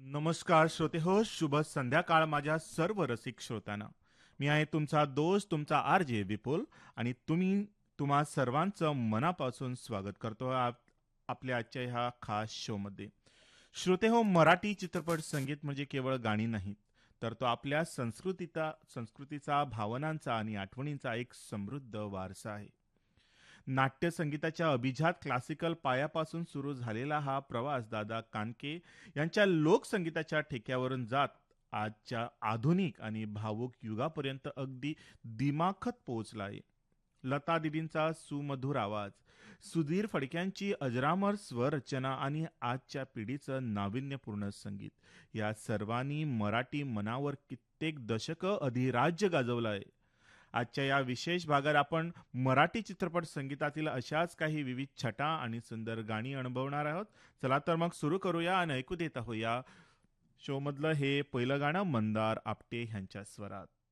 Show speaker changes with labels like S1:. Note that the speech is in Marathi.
S1: नमस्कार श्रोते हो, शुभ संध्याकाळ माझ्या सर्व रसिक श्रोत्यांना. मी आहे तुमचा दोस्त, तुमचा आर-जे विपुल आणि तुम्हा सर्वांचं मनापासून स्वागत करतो आपल्या आजच्या ह्या खास शोमध्ये. श्रोते हो, मराठी चित्रपट संगीत म्हणजे केवळ गाणी नाहीत, तर तो आपल्या संस्कृतीचा, भावनांचा आणि आठवणींचा एक समृद्ध वारसा आहे. नाट्य संगीताच्या अभिजात क्लासिकल पायापासून सुरू झालेला हा प्रवास दादा कानके यांच्या लोकसंगीताच्या ठेक्यावरून जात आजच्या आधुनिक आणि भावुक युगापर्यंत अगदी दिमाखत पोहोचला आहे. लता दिदींचा सुमधुर आवाज, सुधीर फडक्यांची अजरामर स्वररचना आणि आजच्या पिढीचं नाविन्यपूर्ण संगीत या सर्वांनी मराठी मनावर कित्येक दशकं अधिराज्य गाजवलं आहे. आजच्या या विशेष भागात आपण मराठी चित्रपट संगीतातील अशाच काही विविध छटा आणि सुंदर गाणी अनुभवणार आहोत. चला तर मग सुरू करूया आणि ऐकू देत आहोत या शो मधलं हे पहिलं गाणं मंदार आपटे ह्यांच्या स्वरात.